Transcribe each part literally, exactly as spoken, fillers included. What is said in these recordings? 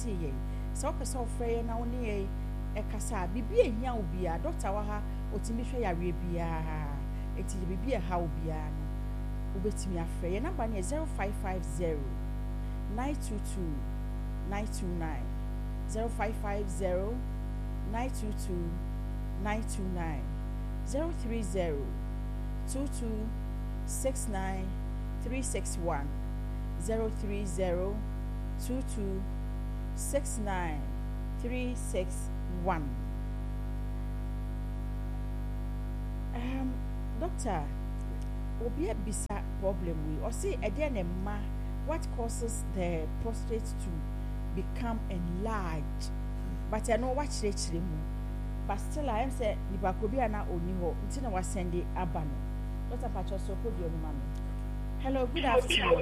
tie ye so pesa ofre na woni ye e kasa bibi ehia obia doctor wa ha otimi hwe yare bia enti bibi e ha obia no obetimi afre ye number na zero five five zero nine two two nine two nine zero five five zero nine two two nine two nine zero three zero two two six nine three six one zero three zero two two six nine three six one. Um, doctor, obi a bisa problem we or see again ma what causes the prostate to become enlarged? But I know what they but still I am say nipa ko bi ana oni ho nti na wa send the abano. Doctor Pacho so ko di mama. Hello, good afternoon.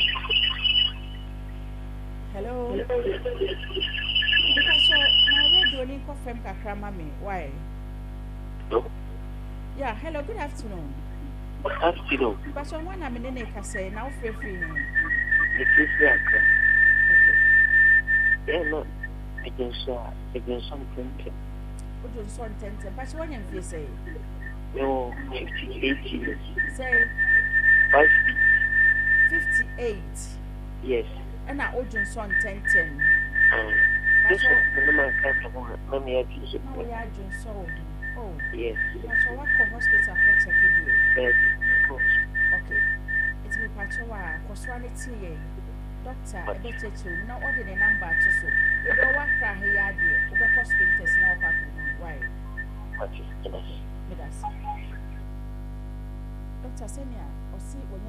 Hello. Because so my radio ni ko fem kakra mama why? Hello. Yeah, hello, good afternoon. Good afternoon. But so one am in ka say now free free. It is like Okay. yeah, no. Against uh, against something. Ojo so ntente, but so one am free say. No, fifty-eight years. Say Five. fifty-eight. Yes. And I ojo so ntente. Um, this is the number kind of one. Mommy, I just said. Now we are ojo so. Oh. Yes. But so what ko hospital for check it. Yes. Okay. It's me pacho wa kwaswanity ye. Doctor, I bet you now order the number to so. You don't want cry here there. Obe hospitals now pa why? What is it? Me that's. Doctor Senia, or see when